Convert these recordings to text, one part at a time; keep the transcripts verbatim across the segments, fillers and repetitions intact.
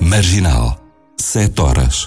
Marginal. Sete horas.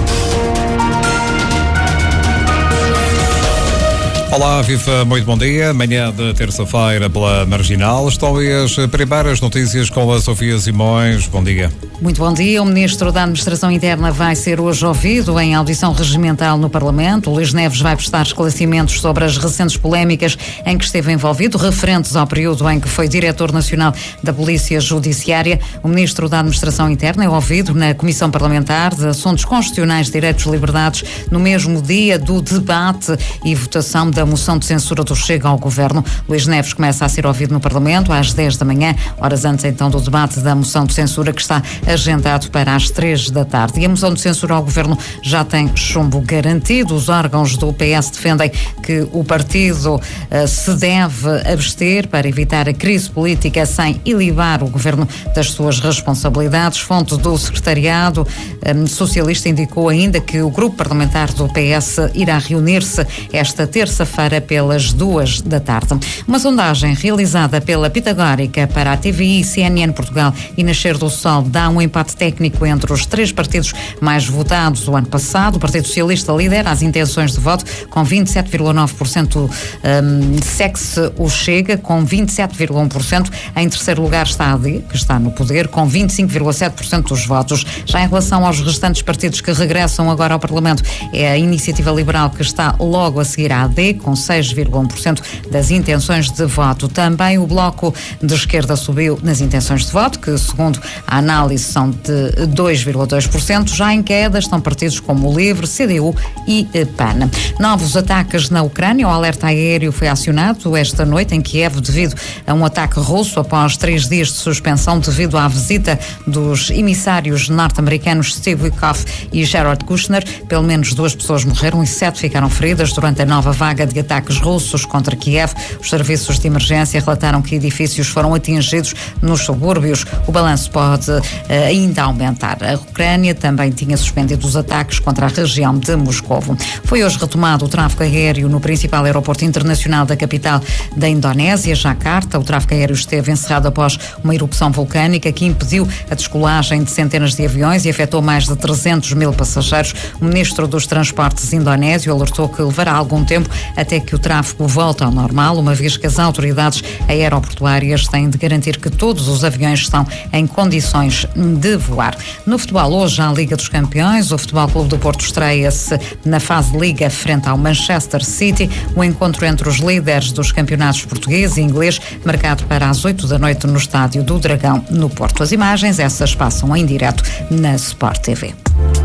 Olá, viva, muito bom dia. Manhã de terça-feira pela Marginal. Estão aí as primeiras notícias com a Sofia Simões. Bom dia. Muito bom dia. O Ministro da Administração Interna vai ser hoje ouvido em audição regimental no Parlamento. O Luís Neves vai prestar esclarecimentos sobre as recentes polémicas em que esteve envolvido, referentes ao período em que foi Diretor Nacional da Polícia Judiciária. O Ministro da Administração Interna é ouvido na Comissão Parlamentar de Assuntos Constitucionais, Direitos e Liberdades no mesmo dia do debate e votação da moção de censura do Chega ao Governo. Luís Neves começa a ser ouvido no Parlamento às dez da manhã, horas antes então do debate da moção de censura, que está agendado para as três da tarde. E a moção de censura ao Governo já tem chumbo garantido. Os órgãos do P S defendem que o partido uh, se deve abster para evitar a crise política sem ilibar o Governo das suas responsabilidades. Fonte do secretariado um, socialista indicou ainda que o grupo parlamentar do P S irá reunir-se esta terça-feira pelas duas da tarde. Uma sondagem realizada pela Pitagórica para a T V I, C N N Portugal e Nascer do Sol dá um empate técnico entre os três partidos mais votados o ano passado. O Partido Socialista lidera as intenções de voto com vinte e sete vírgula nove por cento, um, segue-se o Chega com vinte e sete vírgula um por cento. Em terceiro lugar está a AD, que está no poder, com vinte e cinco vírgula sete por cento dos votos. Já em relação aos restantes partidos que regressam agora ao Parlamento, é a Iniciativa Liberal que está logo a seguir à A D, com seis vírgula um por cento das intenções de voto. Também o Bloco de Esquerda subiu nas intenções de voto, que segundo a análise são de dois vírgula dois por cento. Já em queda estão partidos como o Livre, C D U e P A N. Novos ataques na Ucrânia. O alerta aéreo foi acionado esta noite em Kiev devido a um ataque russo após três dias de suspensão devido à visita dos emissários norte-americanos Steve Witkoff e Jared Kushner. Pelo menos duas pessoas morreram e sete ficaram feridas durante a nova vaga de ataques russos contra Kiev. Os serviços de emergência relataram que edifícios foram atingidos nos subúrbios. O balanço pode uh, ainda aumentar. A Ucrânia também tinha suspendido os ataques contra a região de Moscovo. Foi hoje retomado o tráfego aéreo no principal aeroporto internacional da capital da Indonésia, Jakarta. O tráfego aéreo esteve encerrado após uma erupção vulcânica que impediu a descolagem de centenas de aviões e afetou mais de trezentos mil passageiros. O ministro dos Transportes indonésio alertou que levará algum tempo até que o tráfego volte ao normal, uma vez que as autoridades aeroportuárias têm de garantir que todos os aviões estão em condições de voar. No futebol, hoje, à Liga dos Campeões, o Futebol Clube do Porto estreia-se na fase de Liga frente ao Manchester City. O encontro entre os líderes dos campeonatos português e inglês, marcado para as oito da noite no Estádio do Dragão, no Porto. As imagens, essas passam em direto na Sport T V.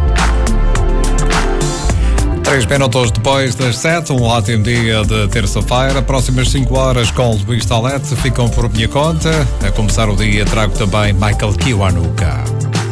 Três minutos depois das sete, um ótimo dia de terça-feira. Próximas cinco horas com Luís Talete ficam por minha conta. A começar o dia trago também Michael Kiwanuka.